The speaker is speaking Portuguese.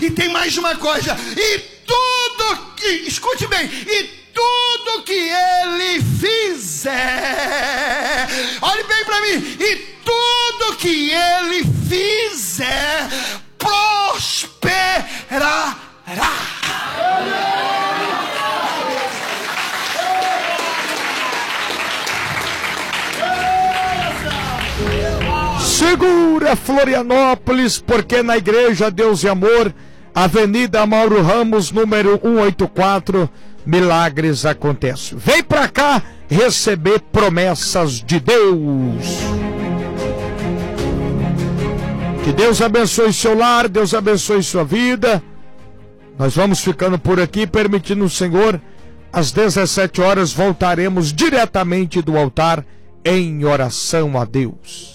E tem mais uma coisa. E tudo que, escute bem, e tudo que ele fizer, olhe bem para mim, e tudo que ele fizer prosperará. Segura Florianópolis, porque na Igreja Deus e Amor, Avenida Mauro Ramos, número 184, milagres acontecem. Vem pra cá receber promessas de Deus. Que Deus abençoe seu lar, Deus abençoe sua vida. Nós vamos ficando por aqui, permitindo o Senhor. Às 17 horas voltaremos diretamente do altar em oração a Deus.